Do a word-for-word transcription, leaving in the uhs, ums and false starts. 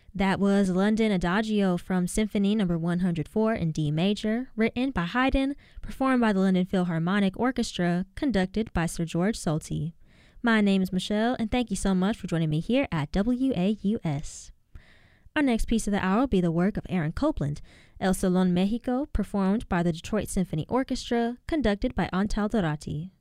That was London Adagio from Symphony Number one hundred four in D major, written by Haydn, performed by the London Philharmonic Orchestra, conducted by Sir George Solti. My name is Michelle, and thank you so much for joining me here at W A U S. Our next piece of the hour will be the work of Aaron Copland, El Salón Mexico, performed by the Detroit Symphony Orchestra, conducted by Antal Dorati.